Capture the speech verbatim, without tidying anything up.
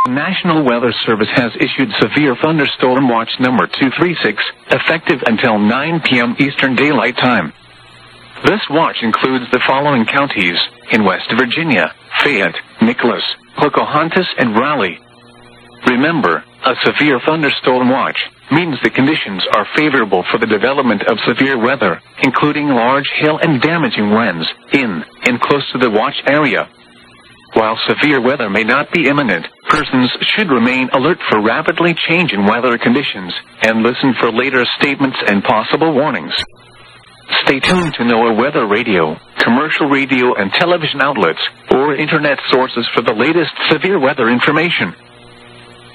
National Weather Service has issued severe thunderstorm watch number two three six, effective until nine p m Eastern Daylight Time. This watch includes the following counties in West Virginia: Fayette, Nicholas, Pocahontas, and Raleigh. Remember, a severe thunderstorm watch means the conditions are favorable for the development of severe weather, including large hail and damaging winds, in and close to the watch area. While severe weather may not be imminent, persons should remain alert for rapidly changing weather conditions and listen for later statements and possible warnings. Stay tuned to NOAA Weather Radio, commercial radio and television outlets, or internet sources for the latest severe weather information.